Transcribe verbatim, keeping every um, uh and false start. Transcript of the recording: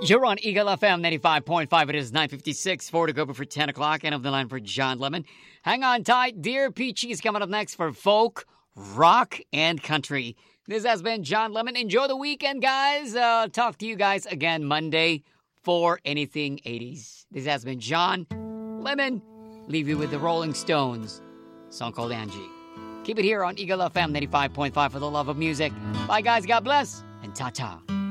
You're on Eagle F M ninety-five point five. It is nine fifty-six, four to go before ten o'clock. End of the line for John Lemon. Hang on tight. Dear Peachy is coming up next for folk, rock, and country. This has been John Lemon. Enjoy the weekend, guys. Uh, talk to you guys again Monday for Anything eighties. This has been John Lemon. Leave you with the Rolling Stones. Song called Angie. Keep it here on Eagle F M ninety-five point five for the love of music. Bye, guys. God bless. And ta-ta.